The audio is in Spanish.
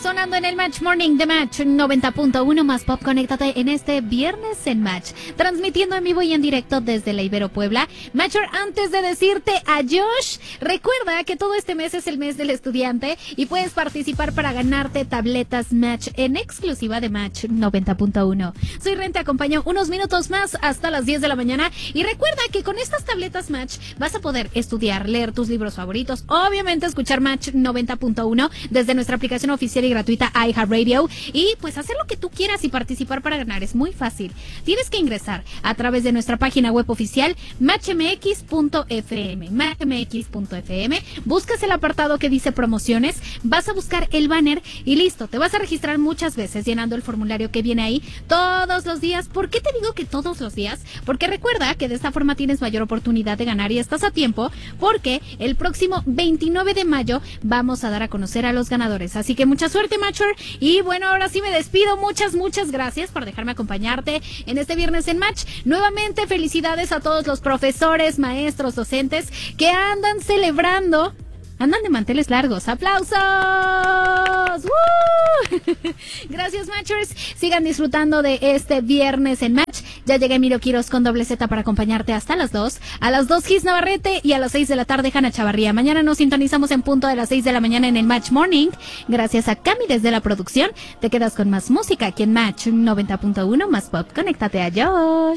Sonando en el Match Morning de Match 90.1 más Pop. Conéctate en este viernes en Match, transmitiendo en vivo y en directo desde la Ibero Puebla. Matcher, antes de decirte adiós, recuerda que todo este mes es el mes del estudiante y puedes participar para ganarte tabletas Match en exclusiva de Match 90.1. Soy Ren, te acompaño unos minutos más hasta las 10 de la mañana y recuerda que con estas tabletas Match vas a poder estudiar, leer tus libros favoritos, obviamente escuchar Match 90.1 desde nuestra aplicación oficial y gratuita iHeartRadio y pues hacer lo que tú quieras y participar para ganar. Es muy fácil. Tienes que ingresar a través de nuestra página web oficial matchmx.fm, buscas el apartado que dice promociones, vas a buscar el banner y listo, te vas a registrar muchas veces llenando el formulario que viene ahí todos los días. ¿Por qué te digo que todos los días? Porque recuerda que de esta forma tienes mayor oportunidad de ganar y estás a tiempo porque el próximo 29 de mayo vamos a dar a conocer a los ganadores. Así que mucha suerte, Matcher. Y bueno, ahora sí me despido. Muchas gracias por dejarme acompañarte en este viernes en Match. Nuevamente, felicidades a todos los profesores, maestros, docentes que andan celebrando. Andan de manteles largos. ¡Aplausos! Gracias, Matchers. Sigan disfrutando de este viernes en Match. Ya llegué Miro Quiros con doble Z para acompañarte hasta las 2. A las 2 Gis Navarrete y a las 6 de la tarde Hanna Chavarría. Mañana nos sintonizamos en punto de las 6 de la mañana en el Match Morning. Gracias a Cami desde la producción. Te quedas con más música aquí en Match 90.1 más Pop. Conéctate a Josh.